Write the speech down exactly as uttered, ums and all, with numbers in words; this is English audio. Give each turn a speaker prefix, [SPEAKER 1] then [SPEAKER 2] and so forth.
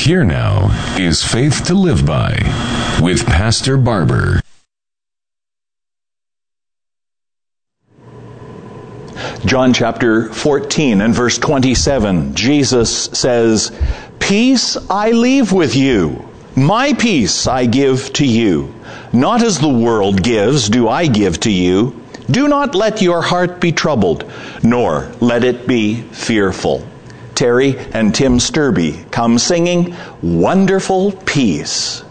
[SPEAKER 1] Here now is Faith to Live By with Pastor Barber.
[SPEAKER 2] John chapter fourteen and verse twenty-seven, Jesus says, "Peace I leave with you, my peace I give to you. Not as the world gives do I give to you. Do not let your heart be troubled, nor let it be fearful." Terry and Tim Sturby come singing, "Wonderful Peace."